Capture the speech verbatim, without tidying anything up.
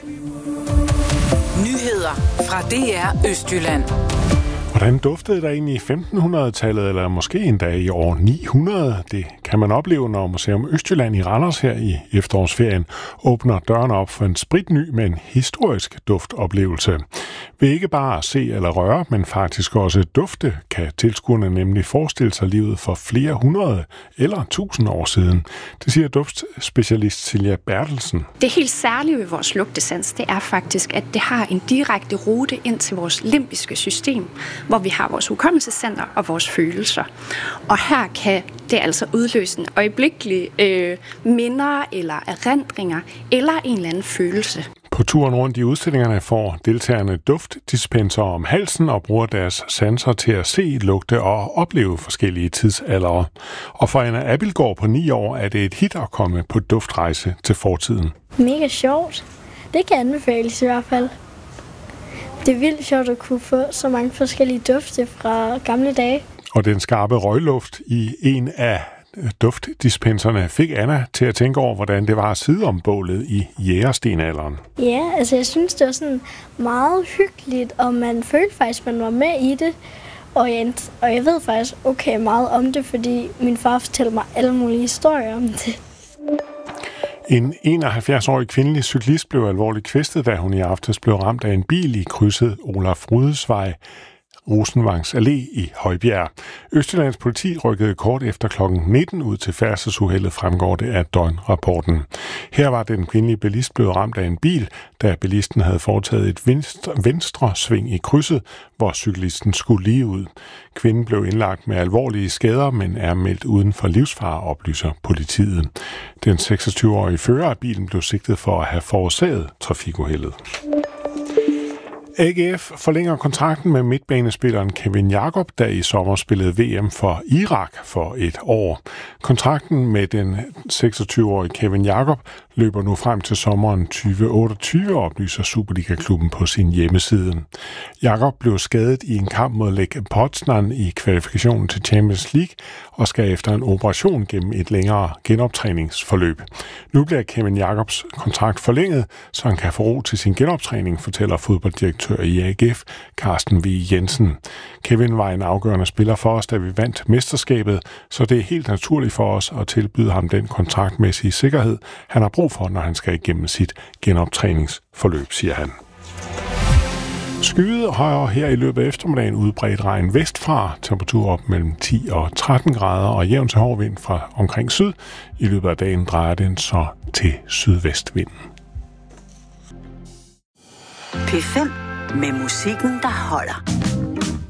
Nyheder fra D R Østjylland. Hvordan duftede der egentlig i femtenhundredetallet, eller måske endda i år ni hundrede? Det kan man opleve, når Museum Østjylland i Randers her i efterårsferien åbner dørene op for en spritny, men historisk duftoplevelse. Ved ikke bare at se eller røre, men faktisk også dufte, kan tilskuerne nemlig forestille sig livet for flere hundrede eller tusind år siden. Det siger duftspecialist Silja Bertelsen. Det helt særlige ved vores lugtesans, det er faktisk, at det har en direkte rute ind til vores limbiske system, hvor vi har vores hukommelsescenter og vores følelser. Og her kan det altså udløse en øjeblikkelig øh, minder eller erindringer eller en eller anden følelse. På turen rundt i udstillingerne får deltagerne duftdispenser om halsen og bruger deres sanser til at se, lugte og opleve forskellige tidsaldere. Og for Anna Abildgaard på ni år er det et hit at komme på duftrejse til fortiden. Mega sjovt. Det kan anbefales i hvert fald. Det er vildt sjovt at kunne få så mange forskellige dufte fra gamle dage. Og den skarpe røgluft i en af duftdispenserne fik Anna til at tænke over, hvordan det var at sidde om bålet i jægerstenalderen. Ja, altså jeg synes, det var sådan meget hyggeligt, og man følte faktisk, man var med i det. Og jeg, og jeg ved faktisk okay meget om det, fordi min far fortæller mig alle mulige historier om det. En enoghalvfjerds-årig kvindelig cyklist blev alvorligt kvæstet, da hun i aftes blev ramt af en bil i krydset Olaf Rudesvej, Rosenvangs Allé i Højbjerg. Østjyllands politi rykkede kort efter klokken nitten ud til færdselsuheldet, fremgår det af døgnrapporten. Her var den kvindelige bilist blevet ramt af en bil, da bilisten havde foretaget et venstre, venstre sving i krydset, hvor cyklisten skulle lige ud. Kvinden blev indlagt med alvorlige skader, men er meldt uden for livsfare, oplyser politiet. Den seksogtyve-årige fører af bilen blev sigtet for at have forårsaget trafikuheldet. A G F forlænger kontrakten med midtbanespilleren Kevin Jakob, der i sommer spillede V M for Irak for et år. Kontrakten med den seksogtyve-årige Kevin Jakob løber nu frem til sommeren tyve otteogtyve, oplyser Superliga-klubben på sin hjemmeside. Jakob blev skadet i en kamp mod Lech Poznan i kvalifikationen til Champions League og skal efter en operation gennem et længere genoptræningsforløb. Nu bliver Kevin Jakobs kontrakt forlænget, så han kan få ro til sin genoptræning, fortæller fodbolddirektør i A G F, Carsten V. Jensen. Kevin var en afgørende spiller for os, da vi vandt mesterskabet, så det er helt naturligt for os at tilbyde ham den kontraktmæssige sikkerhed, han har brug for, når han skal igennem sit genoptræningsforløb, siger han. Skyet højere her i løbet af eftermiddagen, udbredt regn vestfra, temperatur op mellem ti og tretten grader og jævn til hård vind fra omkring syd. I løbet af dagen drejer den så til sydvestvinden. P fem med musikken, der holder.